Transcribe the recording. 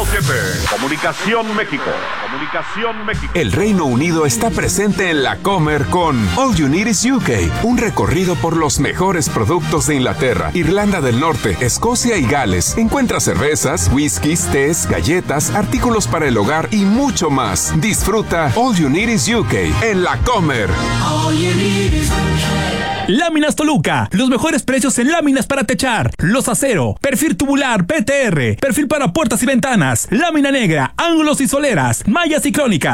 Comunicación México. Comunicación México. El Reino Unido está presente en la Comer con All You Need Is UK, un recorrido por los mejores productos de Inglaterra, Irlanda del Norte, Escocia y Gales. Encuentra cervezas, whiskies, tés, galletas, artículos para el hogar y mucho más. Disfruta All You Need Is UK en la Comer. Láminas Toluca, los mejores precios en láminas para techar, los acero, perfil tubular PTR, perfil para puertas y ventanas, lámina negra, ángulos y soleras, mallas y crónicas.